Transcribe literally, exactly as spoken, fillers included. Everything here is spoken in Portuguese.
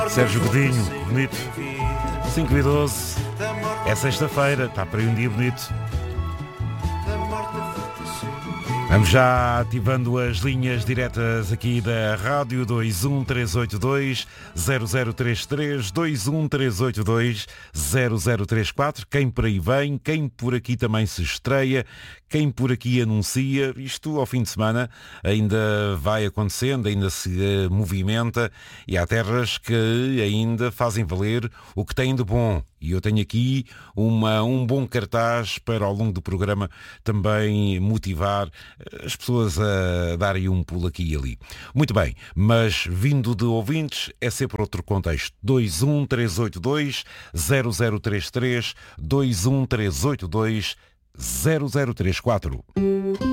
Sérgio Godinho, bonito. cinco e doze. É sexta-feira, está para aí um dia bonito. Vamos já ativando as linhas diretas aqui da rádio. Dois um três oito dois zero zero três três, dois um três oito dois zero zero três quatro. Quem por aí vem, quem por aqui também se estreia, quem por aqui anuncia, isto ao fim de semana ainda vai acontecendo, ainda se uh, movimenta, e há terras que ainda fazem valer o que têm de bom. E eu tenho aqui uma, um bom cartaz para, ao longo do programa, também motivar as pessoas a darem um pulo aqui e ali. Muito bem, mas vindo de ouvintes é sempre outro contexto. dois um três oito dois zero zero três três, dois um três oito dois zero zero três quatro.